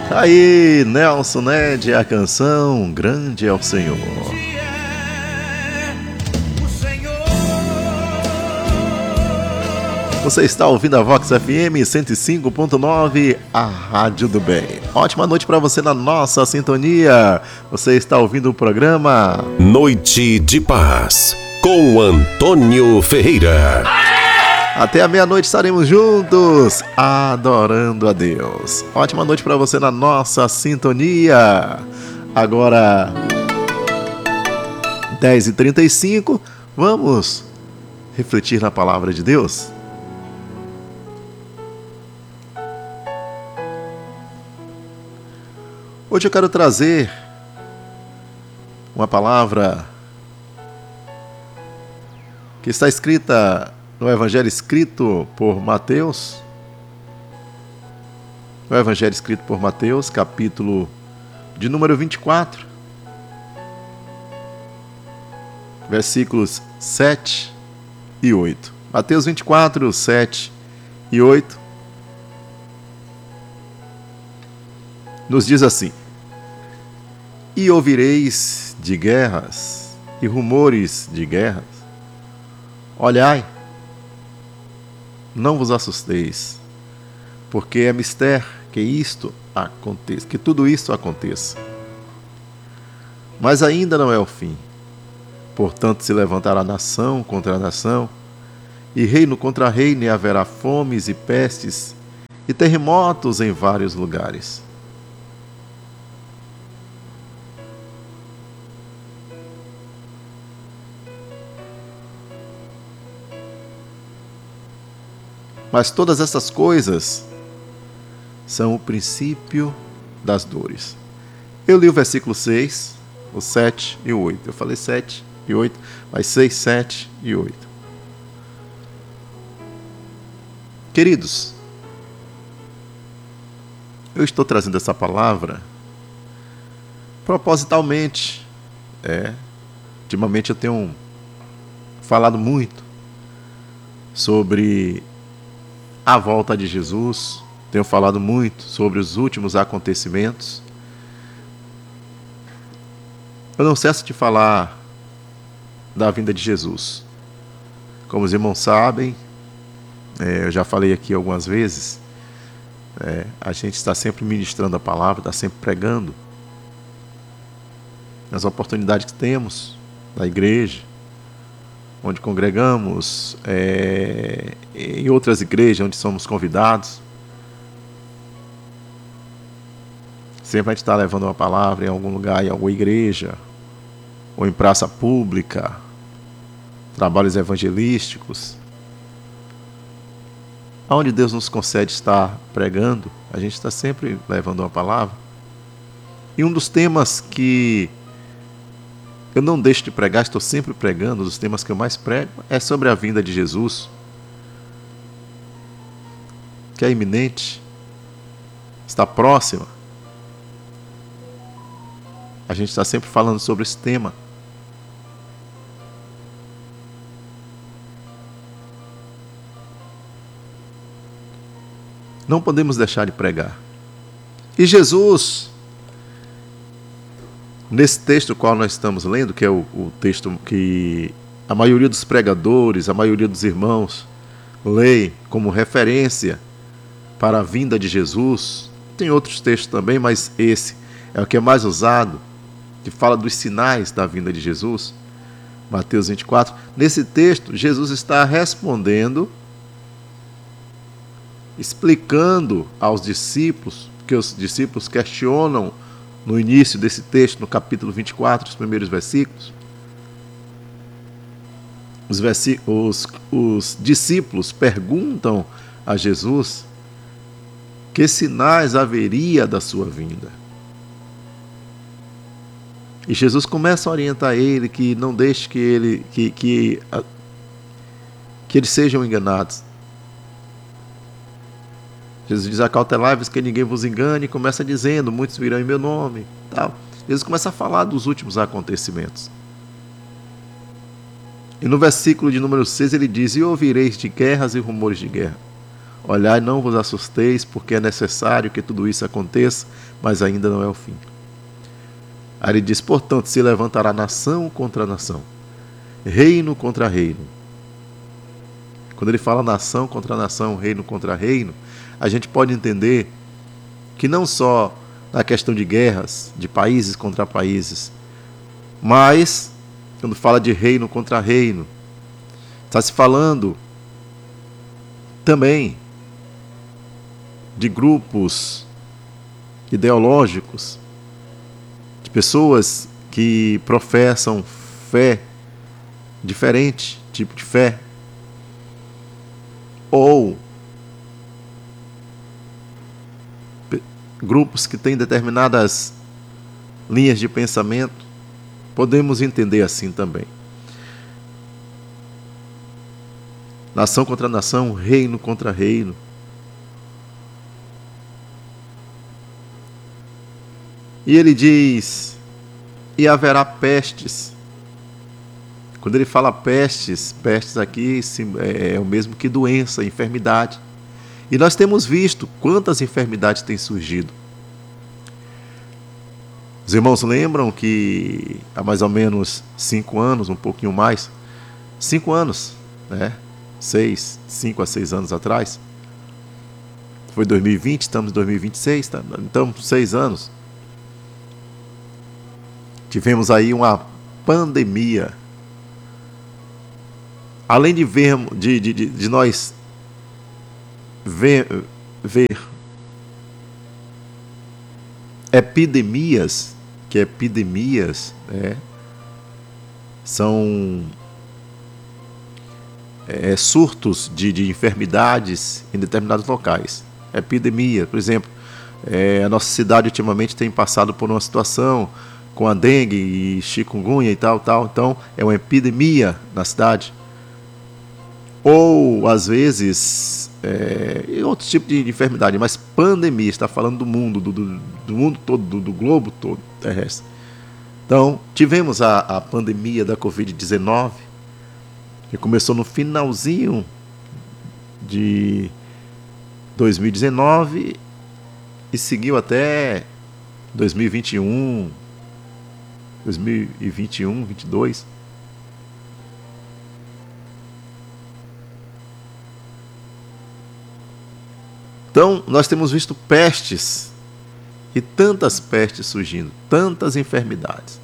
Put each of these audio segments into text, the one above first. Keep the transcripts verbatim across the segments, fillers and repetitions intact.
Aí, Nelson Ned, a canção Grande é o Senhor. Você está ouvindo a Vox F M cento e cinco ponto nove, a Rádio do Bem. Ótima noite para você na nossa sintonia. Você está ouvindo o programa Noite de Paz, com Antônio Ferreira. Até a meia-noite estaremos juntos, adorando a Deus. Ótima noite para você na nossa sintonia. Agora, dez e trinta e cinco, vamos refletir na palavra de Deus? Hoje eu quero trazer uma palavra que está escrita no Evangelho escrito por Mateus, no Evangelho escrito por Mateus, capítulo de número vinte e quatro, versículos sete e oito. Mateus vinte e quatro, sete e oito, nos diz assim: E ouvireis de guerras e rumores de guerras. Olhai, não vos assusteis, porque é mister que isto aconteça, que tudo isto aconteça. Mas ainda não é o fim. Portanto, se levantará nação contra nação, e reino contra reino, e haverá fomes e pestes, e terremotos em vários lugares. Mas todas essas coisas são o princípio das dores. Eu li o versículo seis, o sete e o oito. Eu falei sete e oito, mas seis, sete e oito. Queridos, eu estou trazendo essa palavra propositalmente. É, ultimamente eu tenho falado muito sobre a volta de Jesus, tenho falado muito sobre os últimos acontecimentos. Eu não cesso de falar da vinda de Jesus. Como os irmãos sabem, é, eu já falei aqui algumas vezes, é, a gente está sempre ministrando a palavra, está sempre pregando nas oportunidades que temos na igreja, onde congregamos, é, em outras igrejas onde somos convidados. Sempre a gente está levando uma palavra em algum lugar, em alguma igreja, ou em praça pública, trabalhos evangelísticos. Aonde Deus nos concede estar pregando, a gente está sempre levando uma palavra. E um dos temas que eu não deixo de pregar, estou sempre pregando, um dos temas que eu mais prego é sobre a vinda de Jesus, que é iminente, está próxima. A gente está sempre falando sobre esse tema. Não podemos deixar de pregar. E Jesus, nesse texto qual nós estamos lendo, que é o, o texto que a maioria dos pregadores, a maioria dos irmãos lê como referência para a vinda de Jesus, tem outros textos também, mas esse é o que é mais usado, que fala dos sinais da vinda de Jesus, Mateus vinte e quatro. Nesse texto, Jesus está respondendo, explicando aos discípulos, porque os discípulos questionam no início desse texto, no capítulo vinte e quatro, os primeiros versículos. Os, versí- os, os discípulos perguntam a Jesus que sinais haveria da sua vinda. E Jesus começa a orientar ele que não deixe que, ele, que, que, que eles sejam enganados. Jesus diz: acautelai-vos que ninguém vos engane, e começa dizendo: muitos virão em meu nome. Tal. Jesus começa a falar dos últimos acontecimentos. E no versículo de número seis ele diz: e ouvireis de guerras e rumores de guerra. Olhai, não vos assusteis, porque é necessário que tudo isso aconteça, mas ainda não é o fim. Aí ele diz, portanto, se levantará nação contra nação, reino contra reino. Quando ele fala nação contra nação, reino contra reino, a gente pode entender que não só na questão de guerras, de países contra países, mas quando fala de reino contra reino, está se falando também de grupos ideológicos, de pessoas que professam fé diferente, tipo de fé, ou grupos que têm determinadas linhas de pensamento, podemos entender assim também. Nação contra nação, reino contra reino. E ele diz, e haverá pestes. Quando ele fala pestes, pestes aqui é o mesmo que doença, enfermidade. E nós temos visto quantas enfermidades têm surgido. Os irmãos lembram que há mais ou menos cinco anos, um pouquinho mais, cinco anos, né? Seis, cinco a seis anos atrás, foi dois mil e vinte, estamos em dois mil e vinte e seis, tá? Então seis anos. Tivemos aí uma pandemia. Além de ver, de, de, de, de nós ver, ver epidemias, que epidemias, né, são é, surtos de, de enfermidades em determinados locais. Epidemia, por exemplo, é, a nossa cidade ultimamente tem passado por uma situação com a dengue e chikungunya e tal, tal, então é uma epidemia na cidade. Ou, às vezes, é, outro tipo de enfermidade, mas pandemia, está falando do mundo, do, do, do mundo todo, do, do globo todo terrestre. Então, tivemos a, a pandemia da covid dezenove, que começou no finalzinho de dois mil e dezenove e seguiu até dois mil e vinte e um, dois mil e vinte e um, vinte e dois. Então, nós temos visto pestes, e tantas pestes surgindo, tantas enfermidades.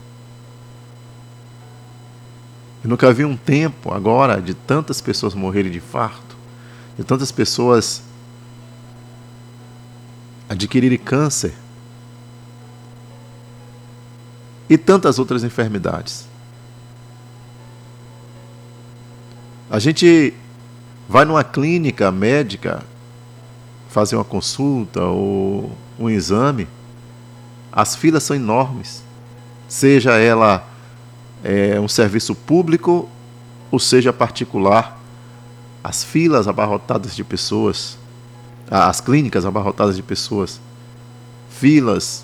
Eu nunca vi um tempo agora de tantas pessoas morrerem de infarto, de tantas pessoas adquirirem câncer, e tantas outras enfermidades. A gente vai numa clínica médica fazer uma consulta ou um exame, as filas são enormes, seja ela é, um serviço público ou seja particular, as filas abarrotadas de pessoas, as clínicas abarrotadas de pessoas, filas,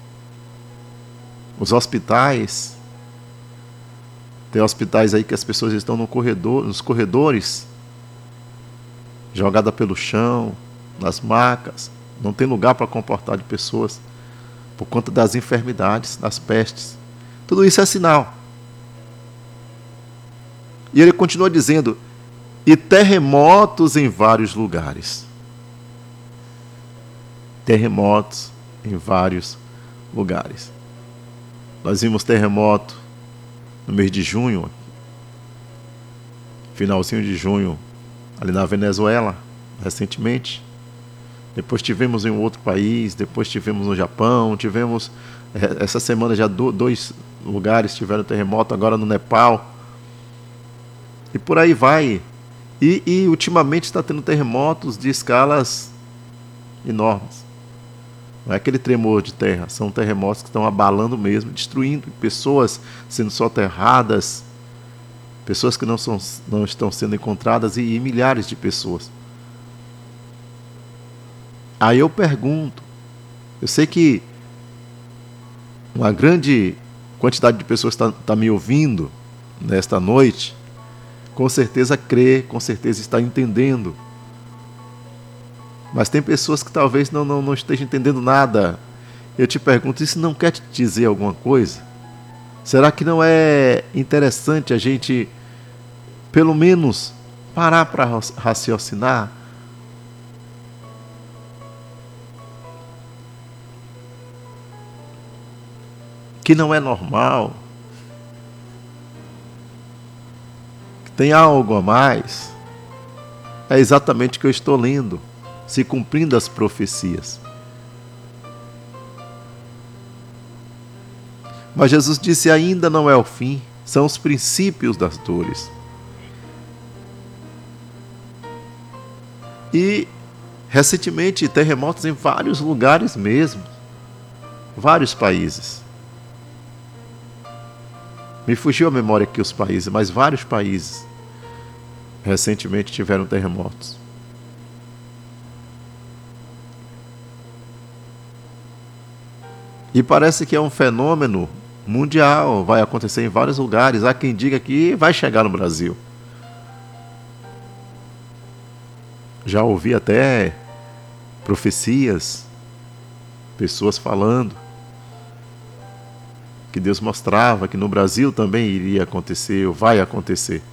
os hospitais, tem hospitais aí que as pessoas estão no corredor, nos corredores, jogadas pelo chão, nas macas, não tem lugar para comportar de pessoas, por conta das enfermidades, das pestes. Tudo isso é sinal. E ele continua dizendo, e terremotos em vários lugares. Terremotos em vários lugares. Nós vimos terremoto no mês de junho, finalzinho de junho, ali na Venezuela, recentemente. Depois tivemos em outro país, depois tivemos no Japão, tivemos, essa semana já dois lugares tiveram terremoto, agora no Nepal. E por aí vai. E, e ultimamente está tendo terremotos de escalas enormes. Não é aquele tremor de terra, são terremotos que estão abalando mesmo, destruindo, pessoas sendo soterradas, pessoas que não, são, não estão sendo encontradas e, e milhares de pessoas. Aí eu pergunto, eu sei que uma grande quantidade de pessoas está tá me ouvindo nesta noite, com certeza crê, com certeza está entendendo Mas tem pessoas que talvez não, não, não estejam entendendo nada. Eu te pergunto, isso não quer te dizer alguma coisa? Será que não é interessante a gente, pelo menos, parar para raciocinar? Que não é normal? Que tem algo a mais? É exatamente o que eu estou lendo, se cumprindo as profecias. Mas Jesus disse, ainda não é o fim, são os princípios das dores. E, recentemente, terremotos em vários lugares mesmo, vários países. Me fugiu a memória aqui os países, mas vários países recentemente tiveram terremotos. E parece que é um fenômeno mundial, vai acontecer em vários lugares. Há quem diga que vai chegar no Brasil. Já ouvi até profecias, pessoas falando que Deus mostrava que no Brasil também iria acontecer, ou vai acontecer.